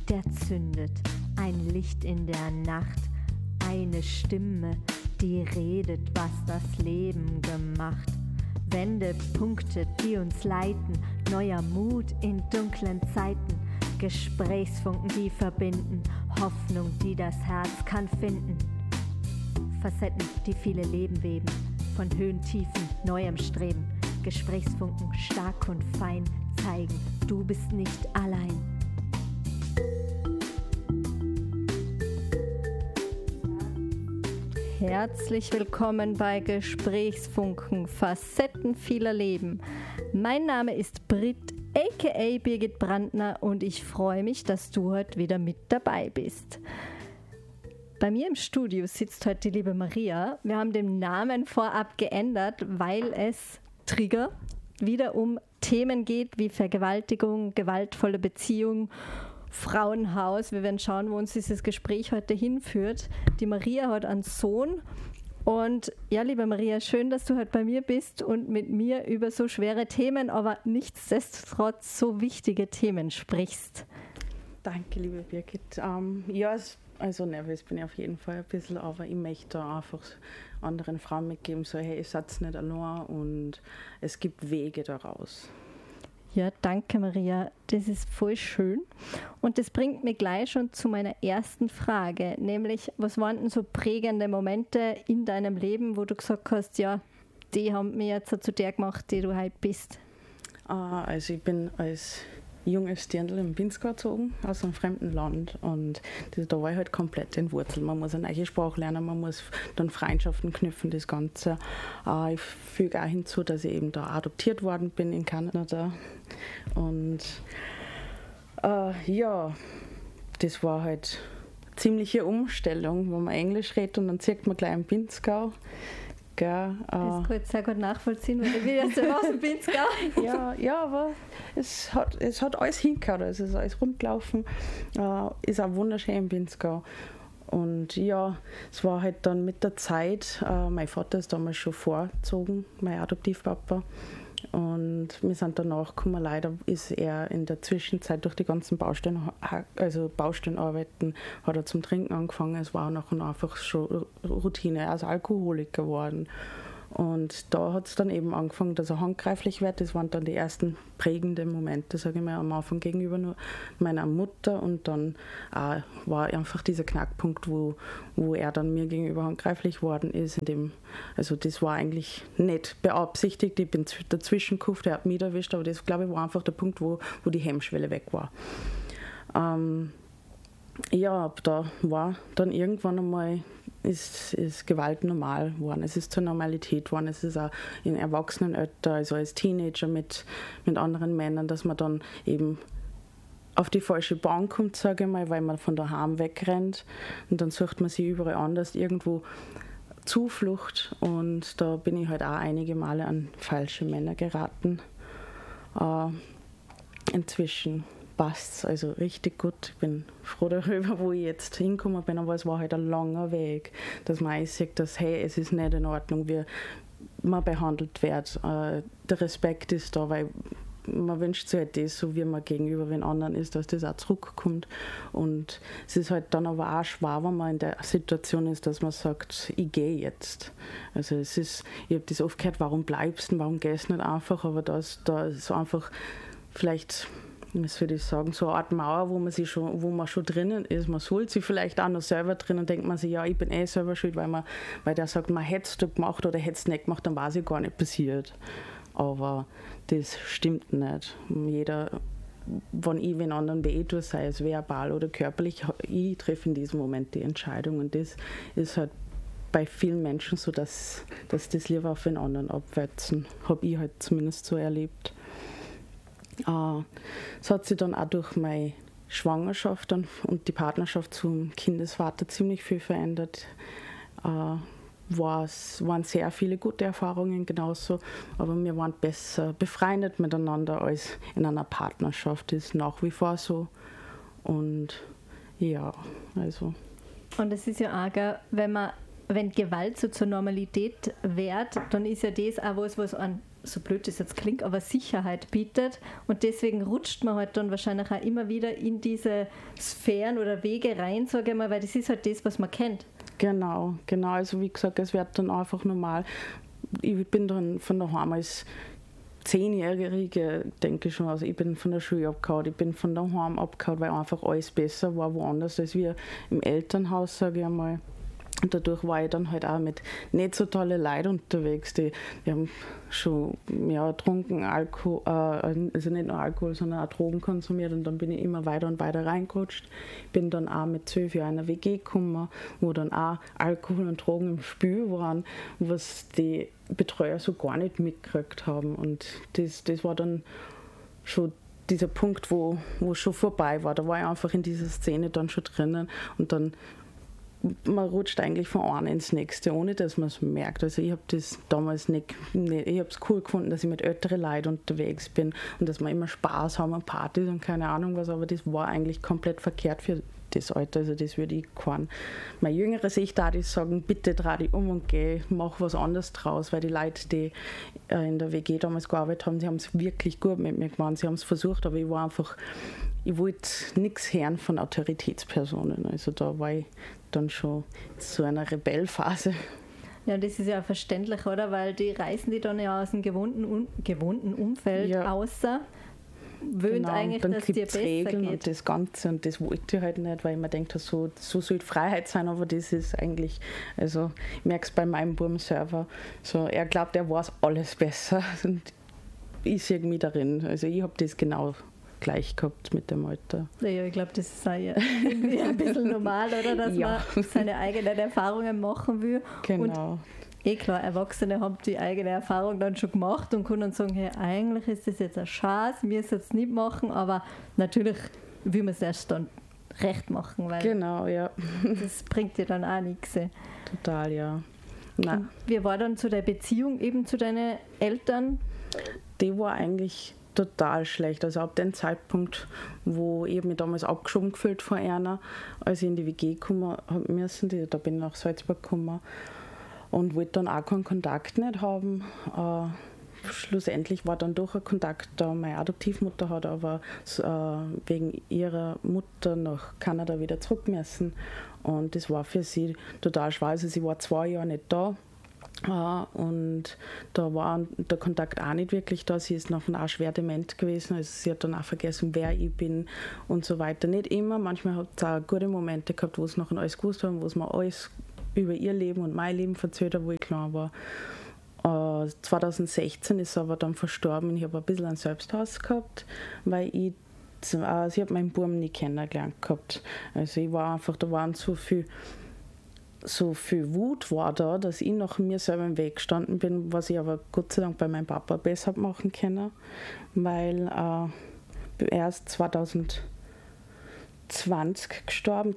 der zündet, ein Licht in der Nacht, eine Stimme, die redet, was das Leben gemacht. Wendepunkte, die uns leiten, neuer Mut in dunklen Zeiten, Gesprächsfunken, die verbinden, Hoffnung, die das Herz kann finden. Facetten, die viele Leben weben, von Höhen, Tiefen, neuem Streben, Gesprächsfunken, stark und fein, zeigen, du bist nicht allein. Herzlich willkommen bei Gesprächsfunken, Facetten vieler Leben. Mein Name ist Brit, aka Birgit Brandner, und ich freue mich, dass du heute wieder mit dabei bist. Bei mir im Studio sitzt heute die liebe Maria. Wir haben den Namen vorab geändert, weil es, Trigger, wieder um Themen geht wie Vergewaltigung, gewaltvolle Beziehung, Frauenhaus. Wir werden schauen, wo uns dieses Gespräch heute hinführt. Die Maria hat einen Sohn. Und ja, liebe Maria, schön, dass du heute bei mir bist und mit mir über so schwere Themen, aber nichtsdestotrotz so wichtige Themen sprichst. Danke, liebe Birgit. Also nervös bin ich auf jeden Fall ein bisschen, aber ich möchte da einfach anderen Frauen mitgeben, so hey, ich satz nicht allein und es gibt Wege daraus. Ja, danke Maria, das ist voll schön. Und das bringt mich gleich schon zu meiner ersten Frage, nämlich, was waren denn so prägende Momente in deinem Leben, wo du gesagt hast, ja, die haben mich jetzt zu der gemacht, die du heute bist? Also ich bin als junges Dirndl im Pinzgau gezogen, aus einem fremden Land, und da war ich halt komplett entwurzelt. Man muss eine neue Sprache lernen, man muss dann Freundschaften knüpfen, das Ganze. Ich füge auch hinzu, dass ich eben da adoptiert worden bin in Kanada, und das war halt eine ziemliche Umstellung, wenn man Englisch redet und dann zieht man gleich im Pinzgau. Das kann ich sehr gut nachvollziehen, weil ich will jetzt aus dem Pinzgau. Ja, aber es hat alles hingehauen, es ist alles rundgelaufen, ist auch wunderschön im Pinzgau. Und ja, es war halt dann mit der Zeit, mein Vater ist damals schon vorgezogen, mein Adoptivpapa, und wir sind danach gekommen. Leider ist er in der Zwischenzeit durch die ganzen Baustellenarbeiten, hat er zum Trinken angefangen. Es war nachher einfach schon Routine, er ist Alkoholiker geworden. Und da hat es dann eben angefangen, dass er handgreiflich wird. Das waren dann die ersten prägenden Momente, sage ich mal, am Anfang gegenüber nur meiner Mutter. Und dann war einfach dieser Knackpunkt, wo er dann mir gegenüber handgreiflich worden ist. Also das war eigentlich nicht beabsichtigt. Ich bin dazwischen gekauft, er hat mich erwischt, aber das, glaube ich, war einfach der Punkt, wo die Hemmschwelle weg war. Da war dann irgendwann einmal ist Gewalt normal geworden. Es ist zur Normalität geworden. Es ist auch in Erwachsenenalter, also als Teenager mit anderen Männern, dass man dann eben auf die falsche Bahn kommt, sage ich mal, weil man von daheim wegrennt, und dann sucht man sich überall anders irgendwo Zuflucht, und da bin ich halt auch einige Male an falsche Männer geraten. Inzwischen passt also richtig gut. Ich bin froh darüber, wo ich jetzt hingekommen bin, aber es war halt ein langer Weg, dass man sieht, dass hey, es ist nicht in Ordnung, wie man behandelt wird. Der Respekt ist da, weil man wünscht sich halt das, so wie man gegenüber den anderen ist, dass das auch zurückkommt. Und es ist halt dann aber auch schwer, wenn man in der Situation ist, dass man sagt, ich gehe jetzt. Also ich habe das oft gehört, warum bleibst du, warum gehst du nicht einfach, aber da ist so einfach vielleicht, was würde ich sagen, so eine Art Mauer, wo man schon drinnen ist. Man sollte sich vielleicht auch noch selber drinnen, denkt man sich, ja, ich bin selber schuld, weil der sagt, man hätte es gemacht oder hätte es nicht gemacht, dann war es ja gar nicht passiert. Aber das stimmt nicht. Wenn ich den anderen weh tue, sei es verbal oder körperlich, ich treffe in diesem Moment die Entscheidung, und das ist halt bei vielen Menschen so, dass das lieber auf den anderen abwälzen. Habe ich halt zumindest so erlebt. Es hat sich dann auch durch meine Schwangerschaft und die Partnerschaft zum Kindesvater ziemlich viel verändert. Waren sehr viele gute Erfahrungen genauso, aber wir waren besser befreundet miteinander als in einer Partnerschaft. Das ist nach wie vor so. Und ja, also. Und es ist ja auch, wenn Gewalt so zur Normalität wird, dann ist ja das auch was einen so blöd das jetzt klingt, aber Sicherheit bietet und deswegen rutscht man halt dann wahrscheinlich auch immer wieder in diese Sphären oder Wege rein, sage ich mal, weil das ist halt das, was man kennt. Genau, also wie gesagt, es wird dann einfach normal. Ich bin dann von daheim als 10-Jährige, denke ich schon, also ich bin von der Schule abgehauen, ich bin von daheim abgehauen, weil einfach alles besser war woanders als wir im Elternhaus, sage ich einmal. Und dadurch war ich dann halt auch mit nicht so tollen Leuten unterwegs, die haben schon getrunken, Alkohol, also nicht nur Alkohol, sondern auch Drogen konsumiert und dann bin ich immer weiter und weiter reingerutscht. Bin dann auch mit 12 Jahren in eine WG gekommen, wo dann auch Alkohol und Drogen im Spiel waren, was die Betreuer so gar nicht mitgekriegt haben und das war dann schon dieser Punkt, wo schon vorbei war. Da war ich einfach in dieser Szene dann schon drinnen und dann man rutscht eigentlich von einem ins nächste, ohne dass man es merkt. Also ich habe das damals nicht, ich habe es cool gefunden, dass ich mit älteren Leuten unterwegs bin und dass wir immer Spaß haben und Partys und keine Ahnung was, aber das war eigentlich komplett verkehrt für das Alter. Also das würde ich keinen. Meine jüngere Sicht da die sagen, bitte dreh dich um und geh, mach was anderes draus, weil die Leute, die in der WG damals gearbeitet haben, die haben es wirklich gut mit mir gemacht, sie haben es versucht, aber ich wollte nichts hören von Autoritätspersonen. Also da war ich dann schon zu einer Rebellphase. Ja, das ist ja verständlich, oder? Weil die reißen die dann ja aus dem gewohnten Umfeld außer, wöhnt eigentlich, dann dass dir besser Regeln geht. Und das Ganze und das wollte ich halt nicht, weil ich mir denke, so soll Freiheit sein, aber das ist eigentlich, also ich merke es bei meinem Buben selber, so, er glaubt, er weiß alles besser und ich sehe mich darin, also ich habe das genau gleich gehabt mit dem Alter. Ja, ich glaube, das ist auch irgendwie ein bisschen normal, oder? Dass man seine eigenen Erfahrungen machen will. Genau. Und klar, Erwachsene haben die eigene Erfahrung dann schon gemacht und können dann sagen, hey, eigentlich ist das jetzt ein Schatz, wir es jetzt nicht machen, aber natürlich will man es erst dann recht machen, weil genau, ja. das bringt dir dann auch nichts. Total, ja. Nein. Wie war dann zu der Beziehung eben zu deinen Eltern? Die war eigentlich total schlecht. Also ab dem Zeitpunkt, wo ich mich damals abgeschoben gefühlt von einer, als ich in die WG kommen müssen, da bin ich nach Salzburg gekommen und wollte dann auch keinen Kontakt nicht haben. Schlussendlich war dann doch ein Kontakt da. Meine Adoptivmutter hat aber wegen ihrer Mutter nach Kanada wieder zurück müssen und das war für sie total schwer. Also sie war 2 Jahre nicht da. Und da war der Kontakt auch nicht wirklich da. Sie ist nachher auch schwer dement gewesen. Also sie hat dann auch vergessen, wer ich bin und so weiter. Nicht immer, manchmal hat es auch gute Momente gehabt, wo es nachher alles gewusst haben, wo es mir alles über ihr Leben und mein Leben erzählt hat, wo ich klein war. 2016 ist sie aber dann verstorben. Ich habe ein bisschen einen Selbsthass gehabt, weil sie hat meinen Buben nie kennengelernt gehabt. Also ich war einfach, da waren so viel Wut war da, dass ich nach mir selber im Weg gestanden bin, was ich aber Gott sei Dank bei meinem Papa besser machen können, weil er ist 2020 gestorben,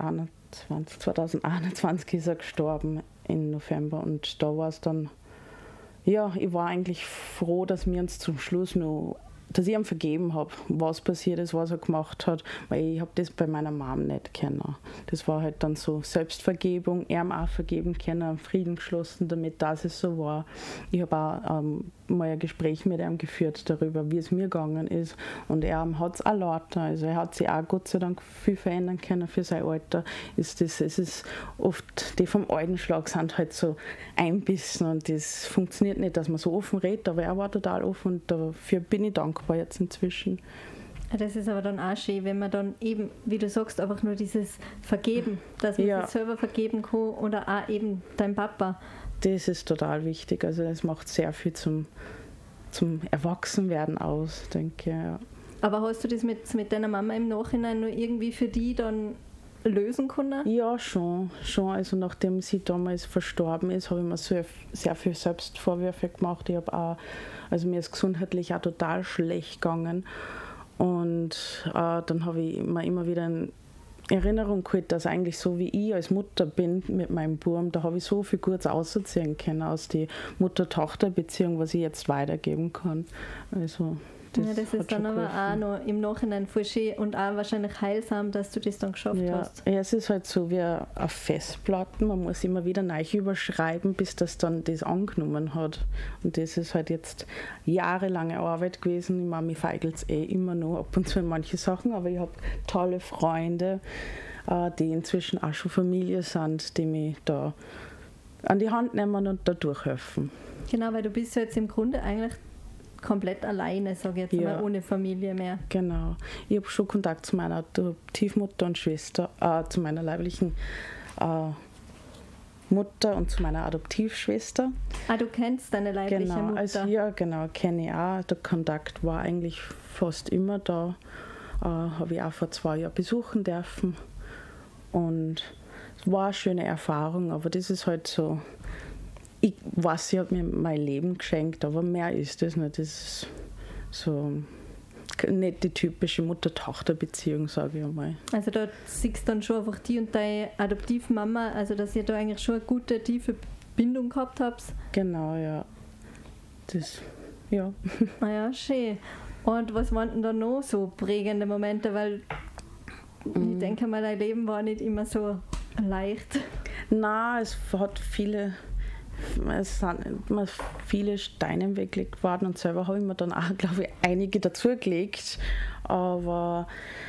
2021 ist er gestorben im November und da war es dann, ja, ich war eigentlich froh, dass wir uns zum Schluss noch, dass ich ihm vergeben habe, was passiert ist, was er gemacht hat, weil ich habe das bei meiner Mom nicht kennen. Das war halt dann so Selbstvergebung, ihm auch vergeben können, Frieden geschlossen damit, dass es so war. Ich habe auch mal ein Gespräch mit ihm geführt darüber, wie es mir gegangen ist und er hat es auch lauter, also er hat sich auch Gott sei Dank viel verändern können für sein Alter. Es ist oft, die vom alten Schlag sind halt so einbissen und das funktioniert nicht, dass man so offen redet, aber er war total offen und dafür bin ich dankbar jetzt inzwischen. Das ist aber dann auch schön, wenn man dann eben, wie du sagst, einfach nur dieses Vergeben, dass man sich selber vergeben kann oder auch eben dein Papa. Das ist total wichtig, also das macht sehr viel zum Erwachsenwerden aus, denke ich. Ja. Aber hast du das mit deiner Mama im Nachhinein nur irgendwie für die dann lösen können? Ja, schon. Also nachdem sie damals verstorben ist, habe ich mir sehr viel Selbstvorwürfe gemacht. Ich habe auch, also mir ist gesundheitlich auch total schlecht gegangen. Und dann habe ich mir immer wieder in Erinnerung geholt, dass eigentlich so wie ich als Mutter bin mit meinem Buben, da habe ich so viel Gutes ausziehen können aus der Mutter-Tochter-Beziehung, was ich jetzt weitergeben kann. Also Das ist dann aber auch noch im Nachhinein voll schön und auch wahrscheinlich heilsam, dass du das dann geschafft hast. Ja, es ist halt so wie auf Festplatten, man muss immer wieder neu überschreiben, bis das dann das angenommen hat. Und das ist halt jetzt jahrelange Arbeit gewesen. Ich meine, mich feigelt es immer noch ab und zu in manche Sachen, aber ich habe tolle Freunde, die inzwischen auch schon Familie sind, die mich da an die Hand nehmen und da durchhelfen. Genau, weil du bist jetzt im Grunde eigentlich komplett alleine, sage ich jetzt mal, ohne Familie mehr. Genau. Ich habe schon Kontakt zu meiner Adoptivmutter und Schwester, zu meiner leiblichen Mutter und zu meiner Adoptivschwester. Ah, du kennst deine leibliche Mutter? Genau, kenne ich auch. Der Kontakt war eigentlich fast immer da. Habe ich auch vor 2 Jahren besuchen dürfen. Und es war eine schöne Erfahrung, aber das ist halt so, ich weiß, sie hat mir mein Leben geschenkt, aber mehr ist das nicht. Das ist so nicht die typische Mutter-Tochter-Beziehung, sage ich einmal. Also da siehst du dann schon einfach die und deine Adoptivmama, also dass ihr da eigentlich schon eine gute, tiefe Bindung gehabt habt. Genau, ja. Das, ja. Ja, schön. Und was waren denn da noch so prägende Momente, weil ich denke mal, dein Leben war nicht immer so leicht. Nein, es sind immer viele Steine im Weg gelegt worden und selber habe ich mir dann auch, glaube ich, einige dazugelegt. Aber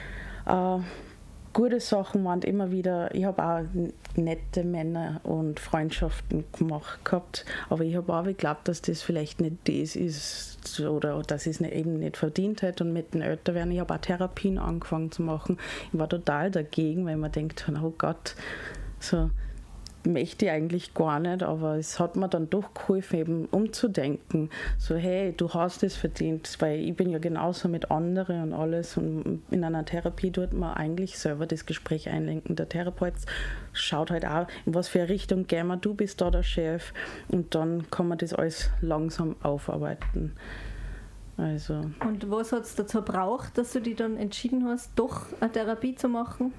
gute Sachen waren immer wieder, ich habe auch nette Männer und Freundschaften gehabt, aber ich habe auch geglaubt, dass das vielleicht nicht das ist oder dass ich es eben nicht verdient hätte und mit den Älterwerden. Ich habe auch Therapien angefangen zu machen. Ich war total dagegen, weil man denkt, oh Gott, so möchte ich eigentlich gar nicht, aber es hat mir dann doch geholfen, eben umzudenken. So, hey, du hast es verdient, weil ich bin ja genauso mit anderen und alles. Und in einer Therapie tut man eigentlich selber das Gespräch einlenken. Der Therapeut schaut halt auch, in was für eine Richtung gehen wir, du bist da der Chef. Und dann kann man das alles langsam aufarbeiten. Also. Und was hat es dazu gebraucht, dass du dich dann entschieden hast, doch eine Therapie zu machen?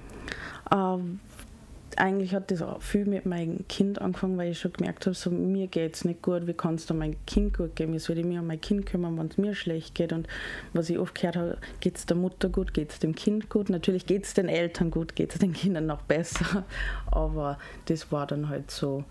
Eigentlich hat das auch viel mit meinem Kind angefangen, weil ich schon gemerkt habe, so, mir geht es nicht gut, wie kann es da meinem Kind gut gehen? Wie soll ich mich um mein Kind kümmern, wenn es mir schlecht geht? Und was ich oft gehört habe, geht es der Mutter gut, geht es dem Kind gut? Natürlich geht es den Eltern gut, geht es den Kindern noch besser. Aber das war dann halt so,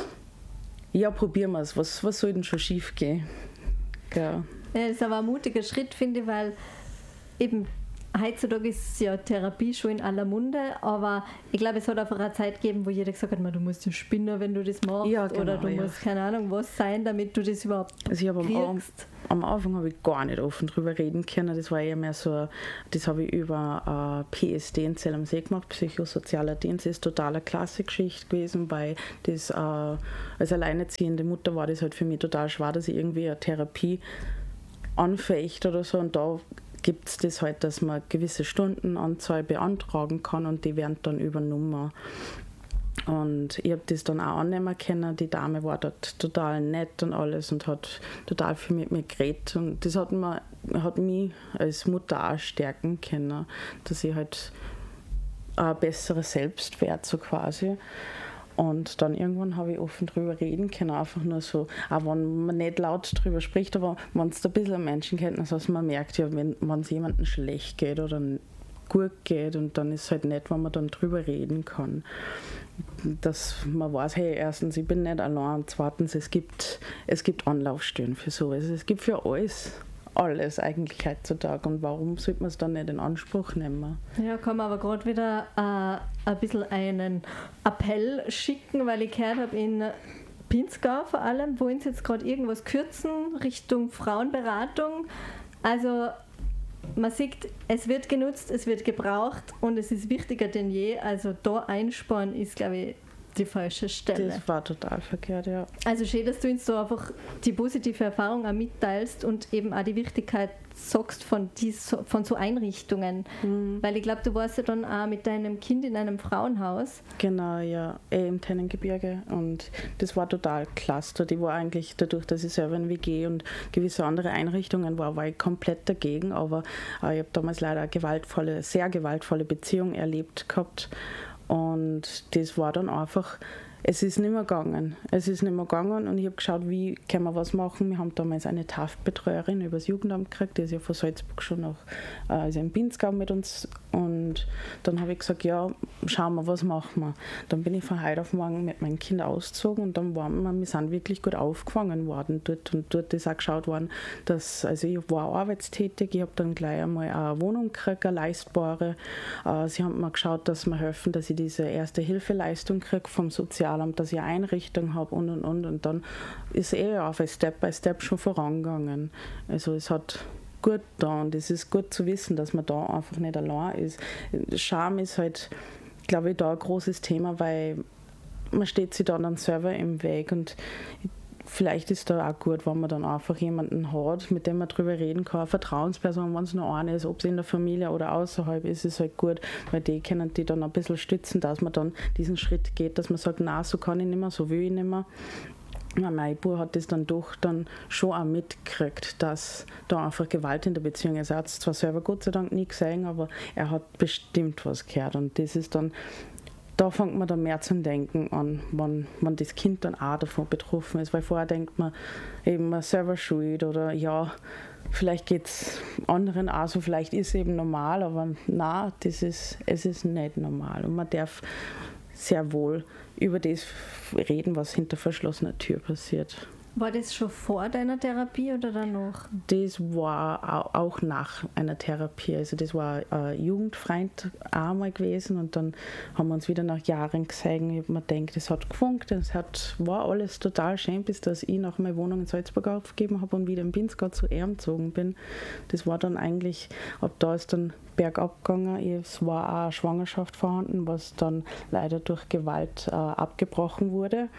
ja, probieren wir es, was soll denn schon schief gehen? Ja. Ja, das ist aber ein mutiger Schritt, finde ich, weil eben heutzutage ist ja Therapie schon in aller Munde, aber ich glaube, es hat einfach eine Zeit gegeben, wo jeder gesagt hat, du musst ja spinnen, wenn du das machst, ja, genau, oder du musst keine Ahnung was sein, damit du das überhaupt kriegst. Am Anfang habe ich gar nicht offen drüber reden können, das war eher mehr so, das habe ich über PSD in Zell am See gemacht, psychosozialer Dienst, das ist total klasse Geschichte gewesen, weil das als alleinerziehende Mutter war das halt für mich total schwer, dass ich irgendwie eine Therapie anfechte oder so, und da gibt es das halt, dass man gewisse Stundenanzahl beantragen kann und die werden dann übernommen. Und ich habe das dann auch annehmen können. Die Dame war dort total nett und alles und hat total viel mit mir geredet. Und das hat mich als Mutter auch stärken können, dass ich halt ein besseres Selbstwert so quasi. Und dann irgendwann habe ich offen drüber reden können, einfach nur so, auch wenn man nicht laut drüber spricht, aber wenn es da ein bisschen Menschenkenntnis hat, man merkt ja, wenn es jemandem schlecht geht oder gut geht, und dann ist es halt nett, wenn man dann drüber reden kann. Dass man weiß, hey, erstens, ich bin nicht allein, und zweitens, es gibt Anlaufstellen für sowas. Es gibt für alles eigentlich heutzutage, und warum sollte man es dann nicht in Anspruch nehmen? Ja, kann man aber gerade wieder ein bisschen einen Appell schicken, weil ich gehört habe, in Pinzgau vor allem wollen sie jetzt gerade irgendwas kürzen Richtung Frauenberatung. Also man sieht, es wird genutzt, es wird gebraucht und es ist wichtiger denn je. Also da einsparen ist, glaube ich, die falsche Stelle. Das war total verkehrt, ja. Also schön, dass du uns so einfach die positive Erfahrung auch mitteilst und eben auch die Wichtigkeit sagst von so Einrichtungen. Mhm. Weil ich glaube, du warst ja dann auch mit deinem Kind in einem Frauenhaus. Genau, ja, im Tennengebirge, und das war total klasse. Die war eigentlich, dadurch, dass ich selber in WG und gewisse andere Einrichtungen war ich komplett dagegen, aber ich habe damals leider eine sehr gewaltvolle Beziehung erlebt gehabt. Und das war dann einfach es ist nicht mehr gegangen. Und ich habe geschaut, wie können wir was machen. Wir haben damals eine Taftbetreuerin über das Jugendamt gekriegt, die ist ja von Salzburg schon nach also in Pinzgau mit uns. Und dann habe ich gesagt, ja, schauen wir, was machen wir. Dann bin ich von heute auf morgen mit meinem Kind ausgezogen und dann wir sind wirklich gut aufgefangen worden dort. Und dort ist auch geschaut worden, dass, also ich war arbeitstätig, ich habe dann gleich einmal eine Wohnung gekriegt, eine leistbare. Sie haben mir geschaut, dass mir helfen, dass ich diese Erste-Hilfe-Leistung kriege vom Sozialamt, dass ich eine Einrichtung habe und. Und dann ist auf Step by Step schon vorangegangen. Also es hat gut da und es ist gut zu wissen, dass man da einfach nicht allein ist. Scham ist halt, glaube ich, da ein großes Thema, weil man steht sich dann selber im Weg und vielleicht ist da auch gut, wenn man dann einfach jemanden hat, mit dem man darüber reden kann, eine Vertrauensperson, wenn es nur eine ist, ob es in der Familie oder außerhalb ist, ist halt gut, weil die können die dann ein bisschen stützen, dass man dann diesen Schritt geht, dass man sagt, na, so kann ich nicht mehr, so will ich nicht mehr. Mein Bruder hat das dann doch dann schon auch mitgekriegt, dass da einfach Gewalt in der Beziehung ist. Er hat es zwar selber Gott sei Dank nie gesehen, aber er hat bestimmt was gehört und das ist dann, da fängt man dann mehr zum Denken an, wenn das Kind dann auch davon betroffen ist, weil vorher denkt man eben, man selber schuld oder ja, vielleicht geht es anderen auch so, vielleicht ist es eben normal, aber nein, es ist nicht normal und man darf sehr wohl über das reden, was hinter verschlossener Tür passiert. War das schon vor deiner Therapie oder danach? Das war auch nach einer Therapie. Also das war ein Jugendfreund einmal gewesen und dann haben wir uns wieder nach Jahren gesehen. Ich habe mir gedacht, es hat gefunkt, war alles total schön, bis dass ich nach meiner Wohnung in Salzburg aufgegeben habe und wieder in Pinzgau zu ihm gezogen bin. Das war dann eigentlich, ab da ist dann bergab gegangen. Es war auch eine Schwangerschaft vorhanden, was dann leider durch Gewalt abgebrochen wurde.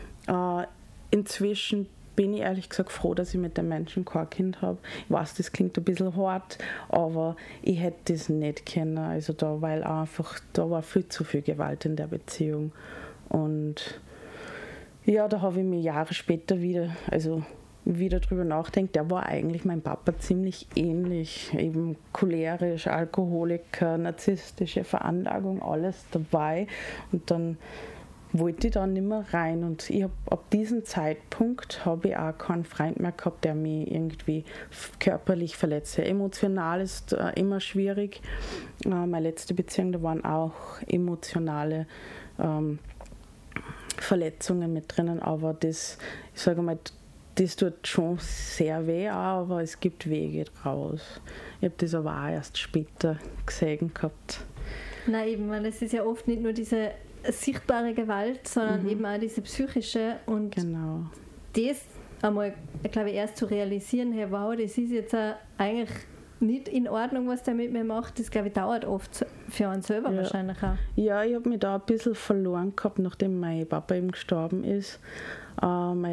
Inzwischen bin ich ehrlich gesagt froh, dass ich mit dem Menschen kein Kind habe. Ich weiß, das klingt ein bisschen hart, aber ich hätte das nicht können. Also da war viel zu viel Gewalt in der Beziehung. Und ja, da habe ich mir Jahre später wieder drüber nachdenkt, der war eigentlich mein Papa ziemlich ähnlich, eben cholerisch, Alkoholiker, narzisstische Veranlagung, alles dabei und dann wollte ich da nicht mehr rein und ab diesem Zeitpunkt habe ich auch keinen Freund mehr gehabt, der mich irgendwie körperlich verletzt. Emotional ist immer schwierig. Meine letzte Beziehung, da waren auch emotionale Verletzungen mit drinnen, aber das, ich sage mal, das tut schon sehr weh, aber es gibt Wege draus. Ich habe das aber auch erst später gesehen gehabt. Nein, eben, weil es ist ja oft nicht nur diese sichtbare Gewalt, sondern eben auch diese psychische und genau. Das einmal, glaube ich, erst zu realisieren, hey, wow, das ist jetzt eigentlich nicht in Ordnung, was der mit mir macht, das, glaube ich, dauert oft für einen selber wahrscheinlich auch. Ja, ich habe mich da ein bisschen verloren gehabt, nachdem mein Papa eben gestorben ist.